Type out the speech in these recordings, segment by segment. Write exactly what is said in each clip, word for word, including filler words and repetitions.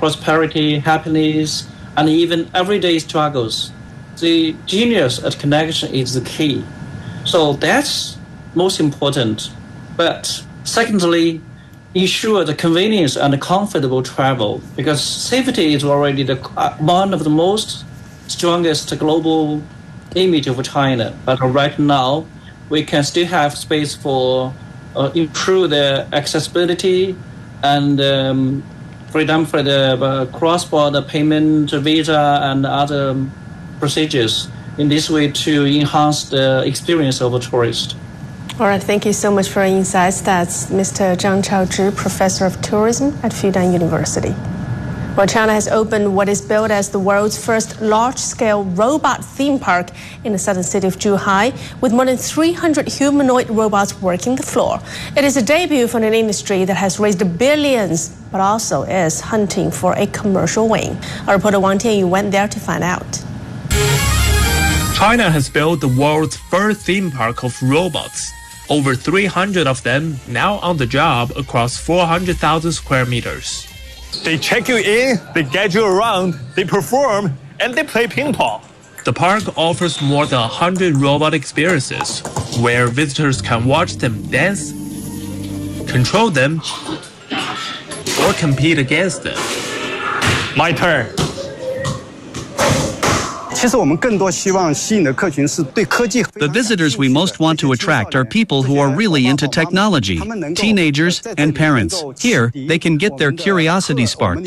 prosperity, happiness, and even everyday struggles. The genius at connection is the key. So that's most important. But secondly, ensure the convenience and comfortable travel, because safety is already the, uh, one of the most strongest global image of China. But right now, we can still have space for uh, improve the accessibility and um, freedom for the uh, cross-border payment, visa, and other procedures in this way to enhance the experience of a tourist. All right, thank you so much for your insights. That's Mister Zhang Chaozhi, Professor of Tourism at Fudan University. Well, China has opened what is billed as the world's first large-scale robot theme park in the southern city of Zhuhai, with more than three hundred humanoid robots working the floor. It is a debut for an industry that has raised billions, but also is hunting for a commercial wing. Our reporter Wang Tianyu went there to find out. China has built the world's first theme park of robots. Over three hundred of them now on the job across four hundred thousand square meters. They check you in, they get you around, they perform, and they play ping pong. The park offers more than one hundred robot experiences, where visitors can watch them dance, control them, or compete against them. My turn. The visitors we most want to attract are people who are really into technology, teenagers and parents. Here, they can get their curiosity sparked.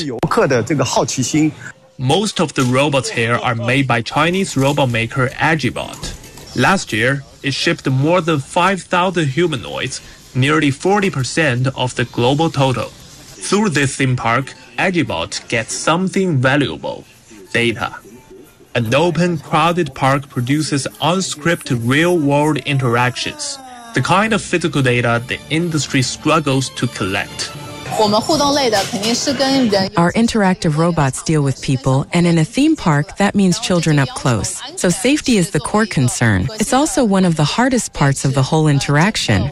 Most of the robots here are made by Chinese robot maker Agibot. Last year, it shipped more than five thousand humanoids, nearly forty percent of the global total. Through this theme park, Agibot gets something valuable: data. An open, crowded park produces unscripted real-world interactions, the kind of physical data the industry struggles to collect. Our interactive robots deal with people, and in a theme park, that means children up close. So safety is the core concern. It's also one of the hardest parts of the whole interaction.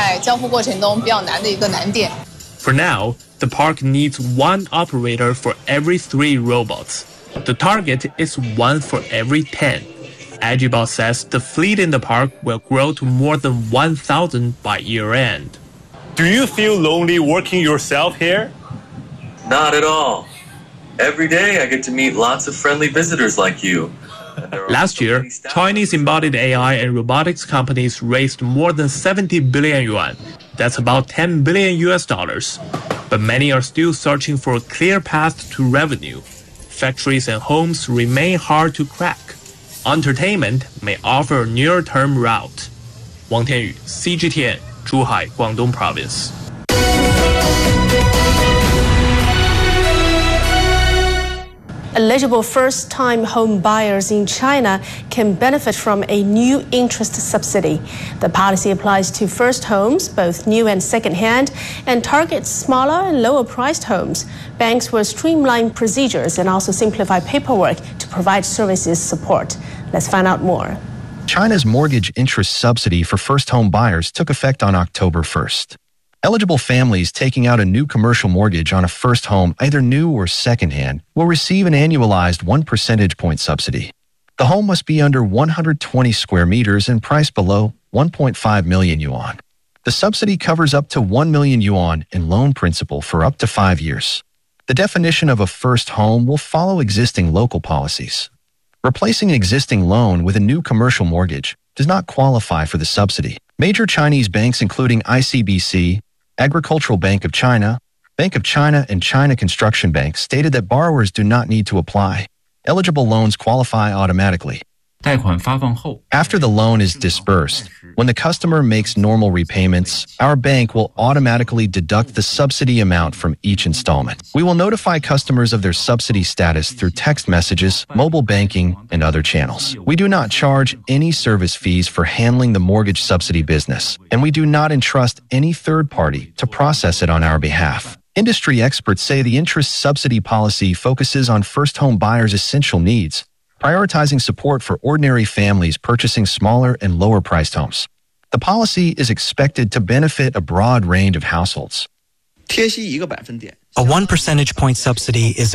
For now, the park needs one operator for every three robots. The target is one for every ten. Agibot says the fleet in the park will grow to more than one thousand by year-end. Do you feel lonely working yourself here? Not at all. Every day I get to meet lots of friendly visitors like you. Last year, Chinese embodied A I and robotics companies raised more than seventy billion yuan. That's about ten billion U S dollars. But many are still searching for a clear path to revenue. Factories and homes remain hard to crack. Entertainment may offer a near-term route. Wang Tianyu, C G T N, Zhuhai, Guangdong Province. Eligible first-time home buyers in China can benefit from a new interest subsidy. The policy applies to first homes, both new and second-hand, and targets smaller and lower-priced homes. Banks will streamline procedures and also simplify paperwork to provide services support. Let's find out more. China's mortgage interest subsidy for first home buyers took effect on October first. Eligible families taking out a new commercial mortgage on a first home, either new or secondhand, will receive an annualized one percentage point subsidy. The home must be under one hundred twenty square meters and priced below one point five million yuan. The subsidy covers up to one million yuan in loan principal for up to five years. The definition of a first home will follow existing local policies. Replacing an existing loan with a new commercial mortgage does not qualify for the subsidy. Major Chinese banks including I C B C, Agricultural Bank of China, Bank of China, and China Construction Bank stated that borrowers do not need to apply. Eligible loans qualify automatically. After the loan is disbursed, when the customer makes normal repayments, our bank will automatically deduct the subsidy amount from each installment. We will notify customers of their subsidy status through text messages, mobile banking, and other channels. We do not charge any service fees for handling the mortgage subsidy business, and we do not entrust any third party to process it on our behalf. Industry experts say the interest subsidy policy focuses on first home buyers' essential needs, prioritizing support for ordinary families purchasing smaller and lower-priced homes. The policy is expected to benefit a broad range of households. A one percentage point subsidy is